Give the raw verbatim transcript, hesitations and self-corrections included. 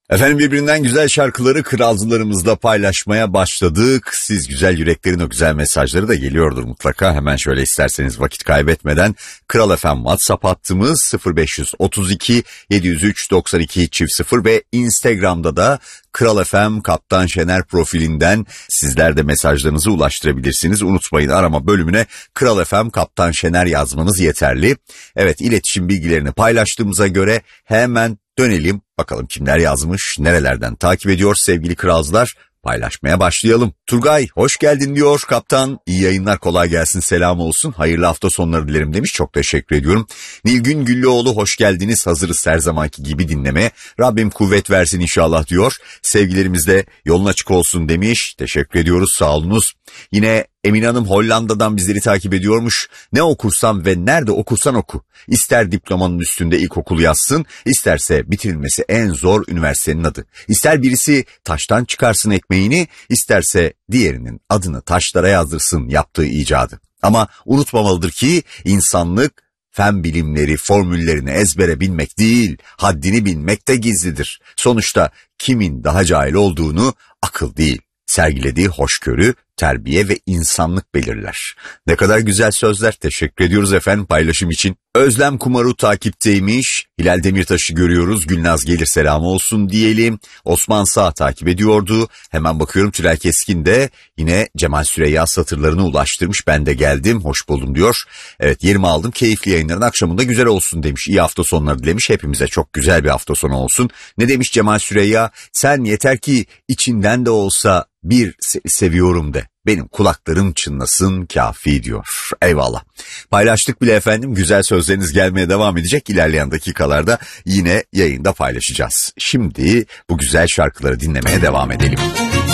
Efendim birbirinden güzel şarkıları kralcılarımızla paylaşmaya başladık. Siz güzel yüreklerin o güzel mesajları da geliyordur mutlaka. Hemen şöyle isterseniz vakit kaybetmeden Kral F M WhatsApp hattımız sıfır beş otuz iki yedi yüz üç doksan iki çift sıfır ve Instagram'da da Kral F M Kaptan Şener profilinden sizler de mesajlarınızı ulaştırabilirsiniz. Unutmayın, arama bölümüne Kral F M Kaptan Şener yazmanız yeterli. Evet, iletişim bilgilerini paylaştığımıza göre hemen dönelim. Bakalım kimler yazmış, nerelerden takip ediyor sevgili kralcılar. Paylaşmaya başlayalım. Turgay hoş geldin diyor. Kaptan iyi yayınlar, kolay gelsin, selam olsun. Hayırlı hafta sonları dilerim demiş. Çok teşekkür ediyorum. Nilgün Güllüoğlu hoş geldiniz. Hazırız her zamanki gibi dinlemeye. Rabbim kuvvet versin inşallah diyor. Sevgilerimiz de yolun açık olsun demiş. Teşekkür ediyoruz, sağ olunuz. Yine Emine Hanım Hollanda'dan bizleri takip ediyormuş. Ne okursan ve nerede okursan oku. İster diplomanın üstünde ilkokul yazsın, isterse bitirilmesi en zor üniversitenin adı. İster birisi taştan çıkarsın ekmeğini, isterse diğerinin adını taşlara yazdırsın yaptığı icadı. Ama unutmamalıdır ki insanlık fen bilimleri formüllerini ezbere bilmek değil, haddini bilmek de gizlidir. Sonuçta kimin daha cahil olduğunu akıl değil, sergilediği hoşgörü, terbiye ve insanlık belirler. Ne kadar güzel sözler. Teşekkür ediyoruz efendim paylaşım için. Özlem Kumaru takipteymiş. Hilal Demirtaş'ı görüyoruz. Gülnaz gelir selamı olsun diyelim. Osman Sağ takip ediyordu. Hemen bakıyorum Tülay Keskin de yine Cemal Süreyya satırlarını ulaştırmış. Ben de geldim, hoş buldum diyor. Evet, yerimi aldım. Keyifli yayınların akşamında güzel olsun demiş. İyi hafta sonları dilemiş. Hepimize çok güzel bir hafta sonu olsun. Ne demiş Cemal Süreyya? Sen yeter ki içinden de olsa bir se- seviyorum de. Benim kulaklarım çınlasın kafi diyor. Eyvallah. Paylaştık bile efendim. Güzel sözleriniz gelmeye devam edecek. İlerleyen dakikalarda yine yayında paylaşacağız. Şimdi bu güzel şarkıları dinlemeye devam edelim.